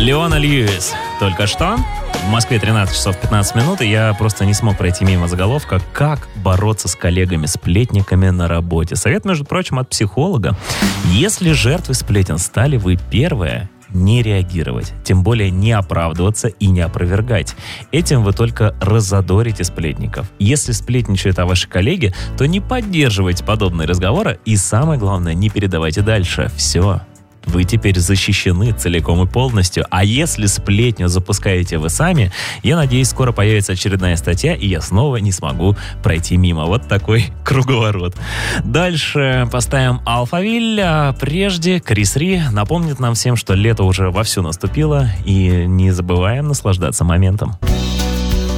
Леона Льюис. Только что в Москве 13 часов 15 минут, и я просто не смог пройти мимо заголовка «Как бороться с коллегами-сплетниками на работе». Совет, между прочим, от психолога. Если жертвой сплетен стали вы первые, не реагировать, тем более не оправдываться и не опровергать. Этим вы только раззадорите сплетников. Если сплетничают о вашей коллеге, то не поддерживайте подобные разговоры и, самое главное, не передавайте дальше. Все. Вы теперь защищены целиком и полностью. А если сплетню запускаете вы сами, я надеюсь, скоро появится очередная статья, и я снова не смогу пройти мимо. Вот такой круговорот. Дальше поставим Алфавиль, а прежде Крис Ри напомнит нам всем, что лето уже вовсю наступило, и не забываем наслаждаться моментом.